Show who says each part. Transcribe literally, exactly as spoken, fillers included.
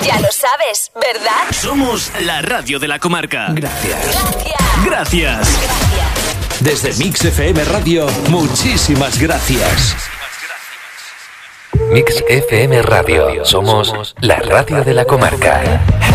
Speaker 1: Ya lo sabes, ¿verdad?
Speaker 2: Somos la radio de la comarca.
Speaker 3: Gracias.
Speaker 1: Gracias.
Speaker 2: Gracias.
Speaker 1: Gracias.
Speaker 3: Desde Mix F M Radio, muchísimas gracias.
Speaker 4: Mix F M Radio. Somos la radio de la comarca.